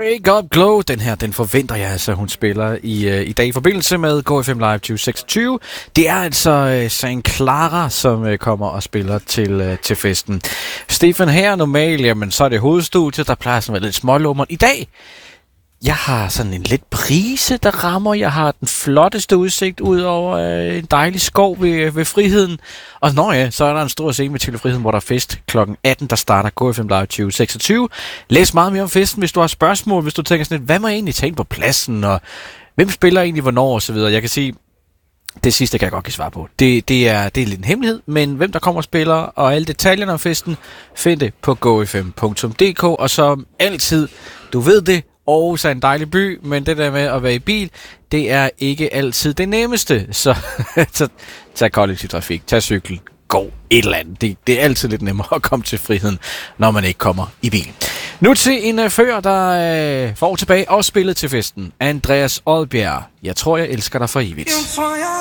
Break Up Glow, den her, den forventer jeg altså, hun spiller i dag i forbindelse med GoFM Live 2026. Det er altså St. Clara, som kommer og spiller til festen. Stefan her normalt, jamen så er det hovedstudiet, der plejer sådan at være lidt smålummer. I dag, jeg har sådan en lidt brise, der rammer. Jeg har den flotteste udsigt ud over en dejlig skov ved Friheden. Og så er der en stor scene med Tille Friheden, hvor der er fest kl. 18, der starter GoFM Live 2026. Læs meget mere om festen, hvis du har spørgsmål, hvis du tænker sådan lidt, hvad må jeg egentlig tage ind på pladsen, og hvem spiller egentlig hvornår, og så videre. Jeg kan sige, det sidste kan jeg godt give svar på. Det er lidt en hemmelighed, men hvem der kommer og spiller, og alle detaljerne om festen, find det på gofm.dk, og så altid, du ved det, Aarhus er en dejlig by, men det der med at være i bil, det er ikke altid det nemmeste. Så tag kollektiv trafik, tag cykel, gå et eller andet. Det er altid lidt nemmere at komme til Friheden, når man ikke kommer i bil. Nu til en fører, der får tilbage og spillet til festen. Andreas Odbjerg. Jeg tror, jeg elsker dig for evigt.